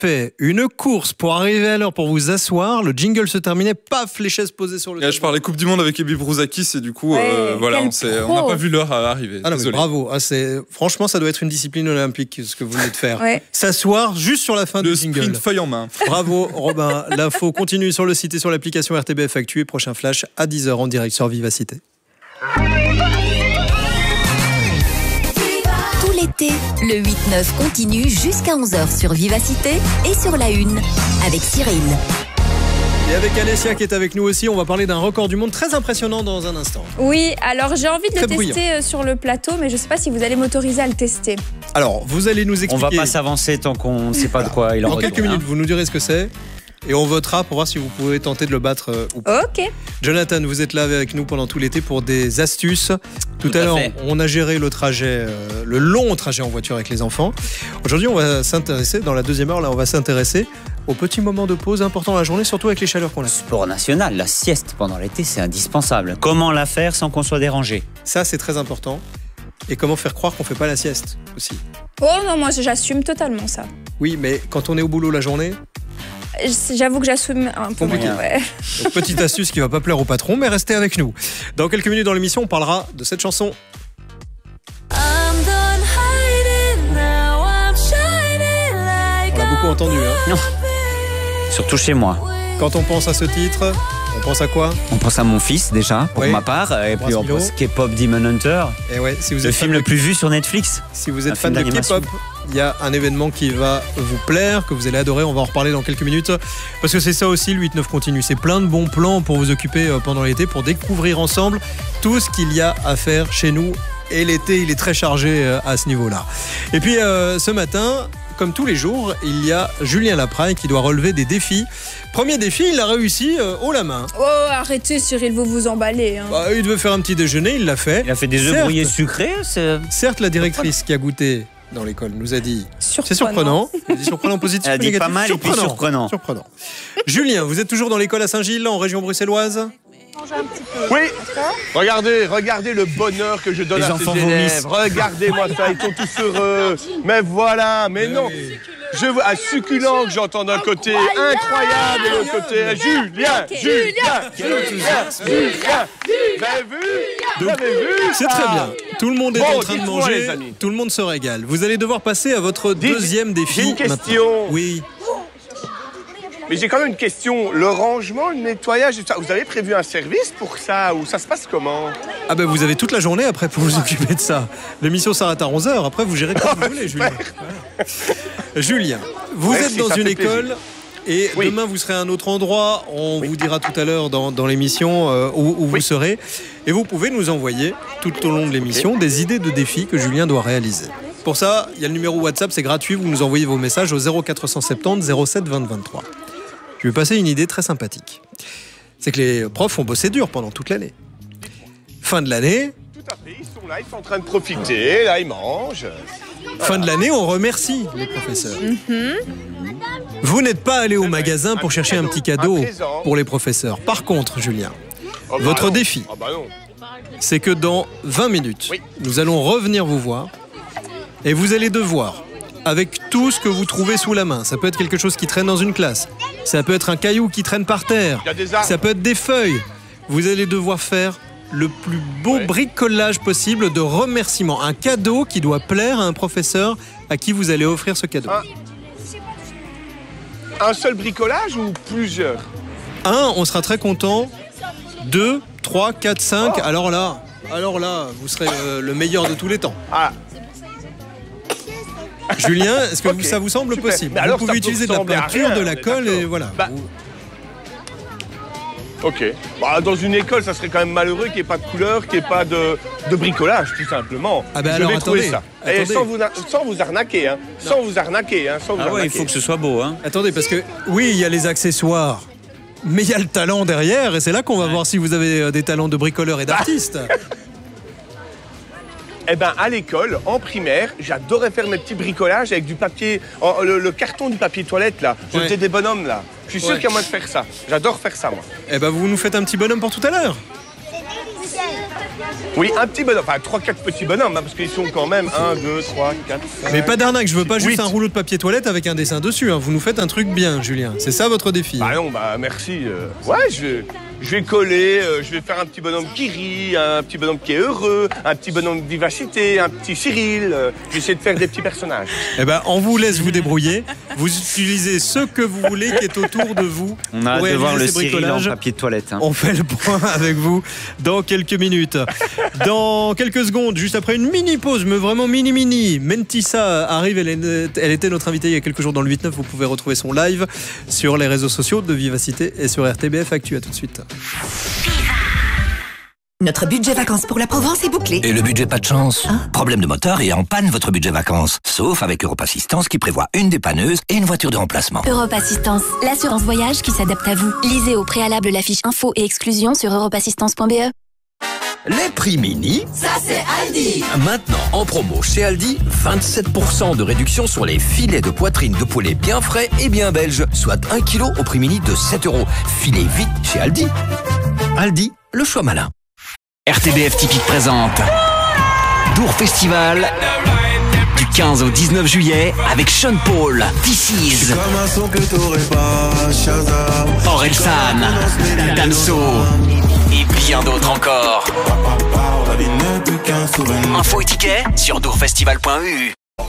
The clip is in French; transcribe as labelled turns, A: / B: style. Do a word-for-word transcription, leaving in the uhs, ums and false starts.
A: fait une course pour arriver à l'heure pour vous asseoir. Le jingle se terminait, paf, les chaises posées sur le.
B: Et je parlais Coupe du Monde avec Ebi Brouzakis et du coup, ouais, euh, voilà, on n'a pas vu l'heure arriver.
A: Ah non, mais bravo. Ah, c'est... Franchement, ça doit être une discipline olympique ce que vous venez de faire.
C: Ouais.
A: S'asseoir juste sur la fin
B: le
A: du jingle.
B: Sprint feuille en main.
A: Bravo Robin. L'info continue sur le site et sur l'application R T B F Actu et prochain flash à dix heures en direct sur Vivacité.
D: Tout l'été, le huit neuf continue jusqu'à onze heures sur Vivacité et sur la une avec Cyril.
A: Et avec Alessia qui est avec nous aussi, on va parler d'un record du monde très impressionnant dans un instant.
C: Oui, alors j'ai envie de
A: Très
C: le
A: bruyant.
C: tester sur le plateau, mais je ne sais pas si vous allez m'autoriser à le tester.
A: Alors, vous allez nous expliquer.
E: On va pas s'avancer tant qu'on ne sait pas de quoi il en
A: Dans
E: retourne.
A: quelques minutes, vous nous direz ce que c'est. Et on votera pour voir si vous pouvez tenter de le battre euh, ou pas.
C: Ok.
A: Jonathan, vous êtes là avec nous pendant tout l'été pour des astuces. Tout,
E: Tout
A: à
E: à
A: l'heure,
E: fait.
A: on a géré le trajet, euh, le long trajet en voiture avec les enfants. Aujourd'hui, on va s'intéresser, dans la deuxième heure, là, on va s'intéresser aux petits moments de pause importants à la journée, surtout avec les chaleurs qu'on a.
E: Sport national, la sieste pendant l'été, c'est indispensable. Comment la faire sans qu'on soit dérangé?
A: Ça, c'est très important. Et comment faire croire qu'on ne fait pas la sieste aussi.
C: Oh non, moi j'assume totalement ça.
A: Oui, mais quand on est au boulot la journée,
C: J'avoue que j'assume un peu.
A: Compliqué.
C: Ouais.
A: donc, petite astuce qui va pas plaire au patron, mais restez avec nous. Dans quelques minutes dans l'émission, on parlera de cette chanson. On l'a beaucoup entendu. Hein.
E: Non. Surtout chez moi.
A: Quand on pense à ce titre, on pense à quoi?
E: On pense à mon fils déjà, pour
A: Oui.
E: ma part, et puis on
A: Milo.
E: pense K-pop Demon Hunter,
A: Et ouais, si vous
E: le
A: êtes
E: film
A: fan
E: le
A: de-
E: plus vu sur Netflix.
A: Si vous êtes
E: Un
A: fan
E: film
A: de
E: d'animation.
A: K-pop, il y a un événement qui va vous plaire, que vous allez adorer. On va en reparler dans quelques minutes. Parce que c'est ça aussi, le huit neuf continue. C'est plein de bons plans pour vous occuper euh, pendant l'été, pour découvrir ensemble tout ce qu'il y a à faire chez nous. Et l'été, il est très chargé euh, à ce niveau-là. Et puis, euh, ce matin, comme tous les jours, il y a Julien Lapraille qui doit relever des défis. Premier défi, il l'a réussi euh, haut la main.
C: Oh, arrêtez Cyril, vous vous emballez. Hein.
A: Bah, il devait faire un petit déjeuner, il l'a fait.
E: Il a fait des œufs
A: Certes.
E: brouillés sucrés. c'est-
A: Certes, la directrice qui a goûté dans l'école nous a dit
C: Surprenant.
A: c'est surprenant. Elle dit surprenant positif.
E: Elle a
A: ou
E: dit
A: négatif.
E: pas mal et puis surprenant.
A: Surprenant. Julien, vous êtes toujours dans l'école à Saint-Gilles, en région bruxelloise?
F: Oui, regardez, regardez le bonheur que je donne
E: Les
F: à
E: enfants
F: ces élèves. Regardez-moi ça, ils sont tous heureux. Mais voilà, mais non. Je vois un succulent que j'entends d'un côté, incroyable de l'autre côté. Julien, Julien, Julien, Julien. Vous avez vu? Vous avez vu?
A: C'est très bien. Tout le monde est
F: Bon,
A: en train de
F: dites-moi,
A: manger,
F: les amis.
A: tout le monde se régale. Vous allez devoir passer à votre
F: Dites-
A: deuxième défi.
F: j'ai une
A: maintenant.
F: question.
A: Oui.
F: Mais j'ai quand même une question. Le rangement, le nettoyage, ça, vous avez prévu un service pour ça ou ça se passe comment?
A: Ah ben vous avez toute la journée après pour vous occuper de ça. L'émission s'arrête à onze heures, après vous gérez comme vous voulez, Julien. Voilà. Julien, vous
F: Merci,
A: êtes dans
F: ça
A: une
F: fait
A: école
F: plaisir.
A: et
F: Oui.
A: demain vous serez à un autre endroit. On vous dira tout à l'heure dans, dans l'émission euh, où, où vous
F: Oui.
A: serez. Et vous pouvez nous envoyer tout au long de l'émission des idées de défis que Julien doit réaliser. Pour ça, il y a le numéro WhatsApp, c'est gratuit. Vous nous envoyez vos messages au zéro quatre cent soixante-dix zéro sept vingt vingt-trois. Je vais passer une idée très sympathique. C'est que les profs ont bossé dur pendant toute l'année. Fin de l'année,
F: Tout à fait, ils sont là, ils sont en train de profiter, là ils mangent.
A: fin de l'année, on remercie les professeurs. Vous n'êtes pas allé au magasin pour chercher un petit cadeau
F: Un présent.
A: pour les professeurs. Par contre, Julien,
F: Oh, bah
A: Votre
F: non.
A: défi.
F: Ah bah non.
A: c'est que dans vingt minutes,
F: Oui.
A: nous allons revenir vous voir et vous allez devoir, avec tout ce que vous trouvez sous la main, ça peut être quelque chose qui traîne dans une classe, ça peut être un caillou qui traîne par terre,
F: Il y a des arbres.
A: ça peut être des feuilles, vous allez devoir faire le plus beau
F: Ouais.
A: bricolage possible de remerciement, un cadeau qui doit plaire à un professeur à qui vous allez offrir ce cadeau.
F: Ah. Un seul bricolage ou plusieurs?
A: Un, on sera très content. Deux, trois, quatre, cinq.
F: Oh.
A: Alors là, alors là, vous serez euh, le meilleur de tous les temps.
F: Ah,
A: Julien, est-ce que
F: Ok,
A: vous- ça vous semble
F: super.
A: possible?
F: Mais
A: Vous
F: alors, ça
A: pouvez
F: peut
A: utiliser de la
F: ressembler à
A: peinture,
F: rien,
A: de la
F: on est
A: colle et
F: d'accord.
A: voilà.
F: Bah,
A: Vous-
F: ok. Bah, dans une école, ça serait quand même malheureux qu'il n'y ait pas de couleur, qu'il n'y ait pas de, de bricolage, tout simplement.
A: Ah bah
F: Je
A: alors,
F: vais trouver
A: attendez,
F: ça. Et
A: attendez.
F: sans vous, sans vous arnaquer, hein. Sans vous arnaquer, hein. Sans vous
E: Ah ouais, il
F: arnaquer.
E: faut que ce soit beau. Hein.
A: Attendez, parce que oui, il y a les accessoires, mais il y a le talent derrière, et c'est là qu'on va voir si vous avez euh, des talents de bricoleur et d'artiste.
F: Eh ben, à l'école, en primaire, j'adorais faire mes petits bricolages avec du papier, oh, le, le carton du papier toilette, là. Je
A: Ouais.
F: faisais des bonhommes, là. Je suis sûr
A: Ouais.
F: qu'il y a moyen de faire ça. J'adore faire ça, moi.
A: Eh ben, vous nous faites un petit bonhomme pour tout à l'heure.
F: Oui, un petit bonhomme, enfin trois quatre petits bonhommes, hein, parce qu'ils sont quand même un, deux, trois, quatre, cinq...
A: Mais pas d'arnaque, je veux pas juste
F: huit.
A: un rouleau de papier toilette avec un dessin dessus. Hein. Vous nous faites un truc bien, Julien. C'est ça votre défi.
F: Bah non, bah merci. Euh, ouais, je, je vais coller, euh, je vais faire un petit bonhomme qui rit, un petit bonhomme qui est heureux, un petit bonhomme de vivacité, un petit Cyril. Euh, J'essaie de faire des petits personnages.
A: Eh ben, on vous laisse vous débrouiller. Vous utilisez ce que vous voulez qui est autour de vous.
E: On a hâte de voir le Cyril en papier de toilette. Hein.
A: On fait le point avec vous dans quelques minutes. Dans quelques secondes, juste après une mini pause, mais vraiment mini mini, Mentissa arrive, elle, est, elle était notre invitée il y a quelques jours dans le huit neuf. Vous pouvez retrouver son live sur les réseaux sociaux de Vivacité et sur R T B F Actu. À tout de suite.
G: Notre budget vacances pour la Provence est bouclé.
H: Et le budget pas de chance
G: hein?
H: Problème de moteur et en panne votre budget vacances. Sauf avec Europe Assistance qui prévoit une dépanneuse et une voiture de remplacement.
I: Europe Assistance, l'assurance voyage qui s'adapte à vous. Lisez au préalable la fiche info et exclusion sur europe assistance point b e.
J: Les prix mini,
G: ça c'est Aldi.
J: Maintenant en promo chez Aldi, vingt-sept pour cent de réduction sur les filets de poitrine de poulet bien frais et bien belges, soit un kilo au prix mini de sept euros. Filez vite chez Aldi. Aldi, le choix malin.
K: R T B F Typique présente Dour Festival du quinze au dix-neuf juillet avec Sean Paul, This Is, Orelsan, Damso et bien d'autres encore. Info et tickets sur dourfestival point e u.